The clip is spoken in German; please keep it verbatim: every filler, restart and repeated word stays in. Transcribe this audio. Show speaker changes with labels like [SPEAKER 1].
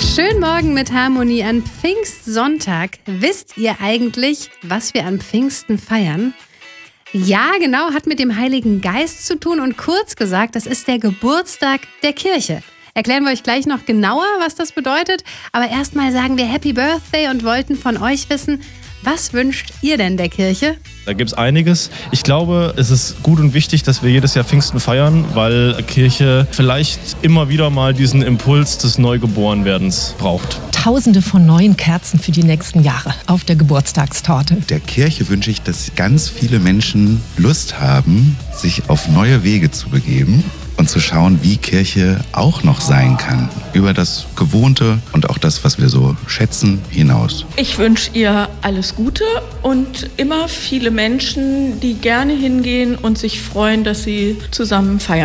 [SPEAKER 1] Schönen Morgen mit Harmonie an Pfingstsonntag. Wisst ihr eigentlich, was wir an Pfingsten feiern? Ja, genau, hat mit dem Heiligen Geist zu tun und kurz gesagt, das ist der Geburtstag der Kirche. Erklären wir euch gleich noch genauer, was das bedeutet. Aber erstmal sagen wir Happy Birthday und wollten von euch wissen, was wünscht ihr denn der Kirche?
[SPEAKER 2] Da gibt es einiges. Ich glaube, es ist gut und wichtig, dass wir jedes Jahr Pfingsten feiern, weil Kirche vielleicht immer wieder mal diesen Impuls des Neugeborenwerdens braucht.
[SPEAKER 3] Tausende von neuen Kerzen für die nächsten Jahre auf der Geburtstagstorte.
[SPEAKER 4] Der Kirche wünsche ich, dass ganz viele Menschen Lust haben, sich auf neue Wege zu begeben und zu schauen, wie Kirche auch noch sein kann. Über das Gewohnte und auch das, was wir so schätzen, hinaus.
[SPEAKER 5] Ich wünsche ihr alles Gute und immer viele Menschen, die gerne hingehen und sich freuen, dass sie zusammen feiern.